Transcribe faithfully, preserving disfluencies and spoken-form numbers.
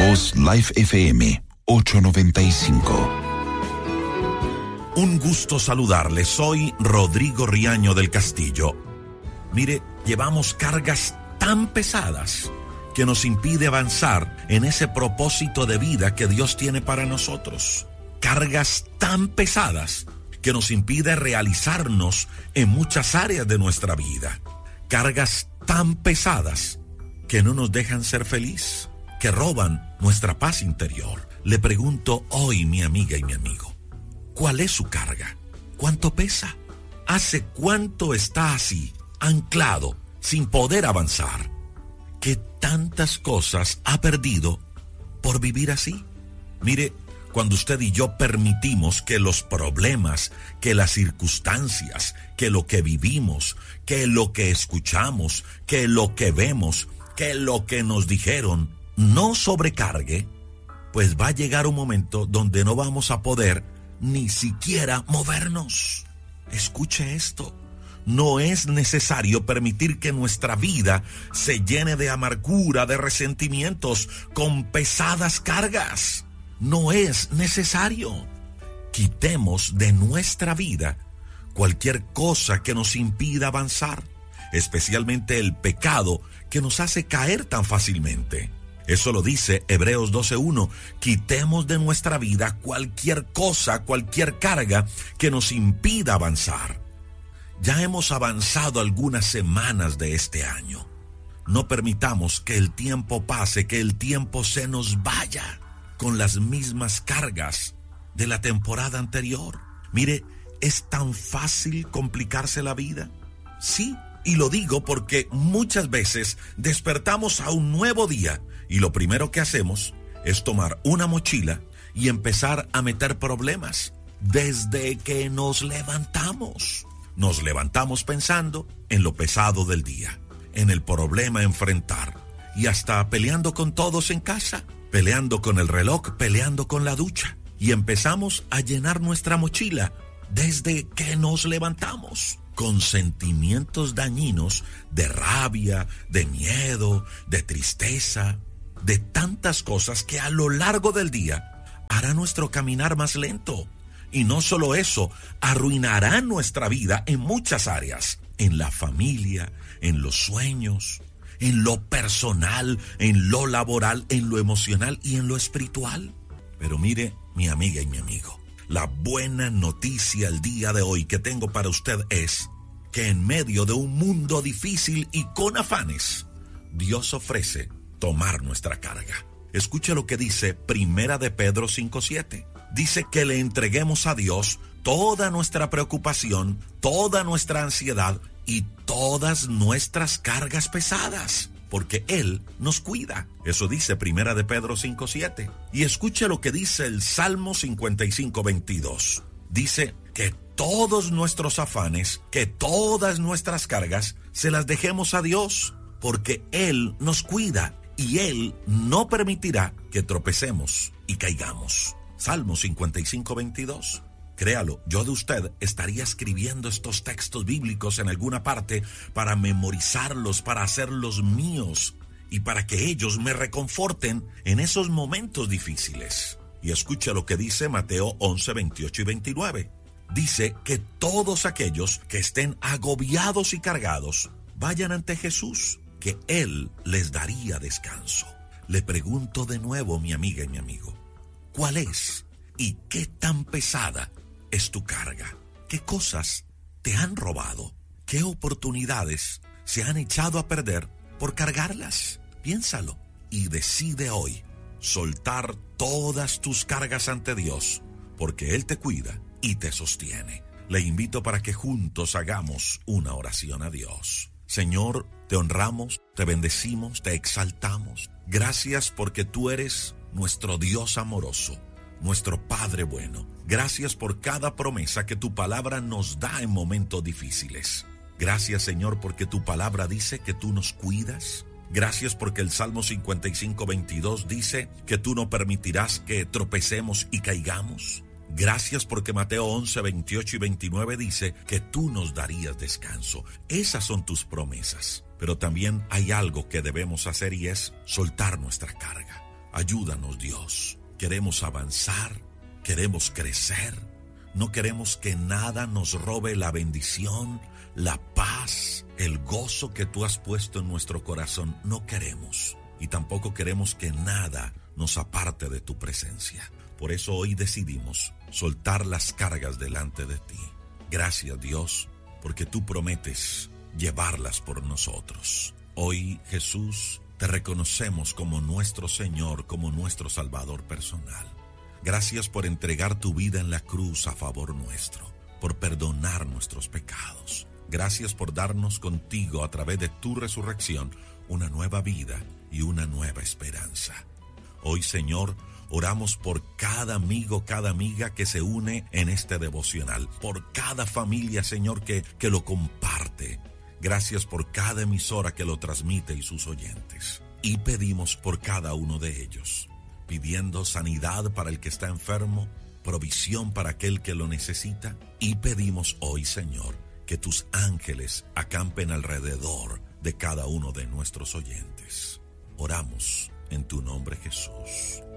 Voz Life F M ochocientos noventa y cinco. Un gusto saludarle, soy Rodrigo Riaño del Castillo. Mire, llevamos cargas tan pesadas que nos impide avanzar en ese propósito de vida que Dios tiene para nosotros. Cargas tan pesadas que nos impide realizarnos en muchas áreas de nuestra vida. Cargas tan pesadas que no nos dejan ser feliz, que roban nuestra paz interior. Le pregunto hoy, mi amiga y mi amigo, ¿cuál es su carga? ¿Cuánto pesa? ¿Hace cuánto está así, anclado, sin poder avanzar? ¿Qué tantas cosas ha perdido por vivir así? Mire, cuando usted y yo permitimos que los problemas, que las circunstancias, que lo que vivimos, que lo que escuchamos, que lo que vemos, que lo que nos dijeron no sobrecargue, pues va a llegar un momento donde no vamos a poder ni siquiera movernos. Escuche esto. No es necesario permitir que nuestra vida se llene de amargura, de resentimientos, con pesadas cargas. No es necesario. Quitemos de nuestra vida cualquier cosa que nos impida avanzar, especialmente el pecado que nos hace caer tan fácilmente. Eso lo dice Hebreos doce uno. Quitemos de nuestra vida cualquier cosa, cualquier carga que nos impida avanzar. Ya hemos avanzado algunas semanas de este año. No permitamos que el tiempo pase, que el tiempo se nos vaya con las mismas cargas de la temporada anterior. Mire, ¿es tan fácil complicarse la vida? Sí, y lo digo porque muchas veces despertamos a un nuevo día y lo primero que hacemos es tomar una mochila y empezar a meter problemas desde que nos levantamos. Nos levantamos pensando en lo pesado del día, en el problema a enfrentar y hasta peleando con todos en casa, peleando con el reloj, peleando con la ducha, y empezamos a llenar nuestra mochila desde que nos levantamos con sentimientos dañinos de rabia, de miedo, de tristeza, de tantas cosas que a lo largo del día hará nuestro caminar más lento. Y no solo eso, arruinará nuestra vida en muchas áreas, en la familia, en los sueños, en lo personal, en lo laboral, en lo emocional y en lo espiritual. Pero mire, mi amiga y mi amigo, la buena noticia el día de hoy que tengo para usted es que en medio de un mundo difícil y con afanes, Dios ofrece tomar nuestra carga. Escuche lo que dice Primera de Pedro cinco siete. Dice que le entreguemos a Dios toda nuestra preocupación, toda nuestra ansiedad y todas nuestras cargas pesadas, porque Él nos cuida. Eso dice Primera de Pedro cinco siete. Y escuche lo que dice el Salmo cincuenta y cinco veintidós. Dice que todos nuestros afanes, que todas nuestras cargas, se las dejemos a Dios, porque Él nos cuida y Él no permitirá que tropecemos y caigamos. Salmo cincuenta y cinco veintidós. Créalo, yo de usted estaría escribiendo estos textos bíblicos en alguna parte para memorizarlos, para hacerlos míos y para que ellos me reconforten en esos momentos difíciles. Y escucha lo que dice Mateo once veintiocho y veintinueve. Dice que todos aquellos que estén agobiados y cargados vayan ante Jesús, que Él les daría descanso. Le pregunto de nuevo, mi amiga y mi amigo, ¿cuál es y qué tan pesada es tu carga? ¿Qué cosas te han robado? ¿Qué oportunidades se han echado a perder por cargarlas? Piénsalo y decide hoy soltar todas tus cargas ante Dios, porque Él te cuida y te sostiene. Le invito para que juntos hagamos una oración a Dios. Señor, te honramos, te bendecimos, te exaltamos. Gracias porque tú eres nuestro Dios amoroso, nuestro Padre bueno. Gracias por cada promesa que tu palabra nos da en momentos difíciles. Gracias, Señor, porque tu palabra dice que tú nos cuidas. Gracias porque el Salmo cincuenta y cinco veintidós dice que tú no permitirás que tropecemos y caigamos. Gracias porque Mateo once veintiocho y veintinueve dice que tú nos darías descanso. Esas son tus promesas. Pero también hay algo que debemos hacer y es soltar nuestra carga. Ayúdanos, Dios. Queremos avanzar, queremos crecer. No queremos que nada nos robe la bendición, la paz, el gozo que tú has puesto en nuestro corazón. No queremos. Y tampoco queremos que nada nos aparte de tu presencia. Por eso hoy decidimos soltar las cargas delante de ti. Gracias, Dios, porque tú prometes llevarlas por nosotros. Hoy, Jesús, te reconocemos como nuestro Señor, como nuestro Salvador personal. Gracias por entregar tu vida en la cruz a favor nuestro, por perdonar nuestros pecados. Gracias por darnos contigo a través de tu resurrección una nueva vida y una nueva esperanza. Hoy, Señor, oramos por cada amigo, cada amiga que se une en este devocional, por cada familia, Señor, que, que lo comparte. Gracias por cada emisora que lo transmite y sus oyentes. Y pedimos por cada uno de ellos, pidiendo sanidad para el que está enfermo, provisión para aquel que lo necesita. Y pedimos hoy, Señor, que tus ángeles acampen alrededor de cada uno de nuestros oyentes. Oramos en tu nombre, Jesús.